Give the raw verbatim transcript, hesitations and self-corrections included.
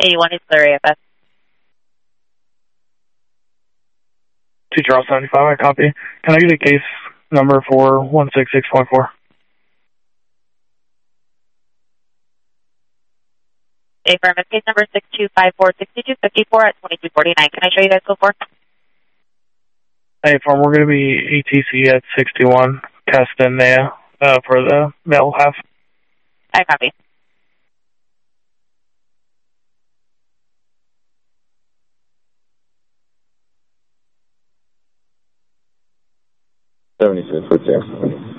eighty-one is clear A F S. Two Charles seventy-five, I copy. Can I get a case number for one six six point four? Affirmative, case number six two five four six two five four at twenty-two forty-nine. Can I show you guys go for? Hey, firm, we're going to be A T C at sixty-one, Castanea, uh, for the male half. I copy. seventy-six, what's there?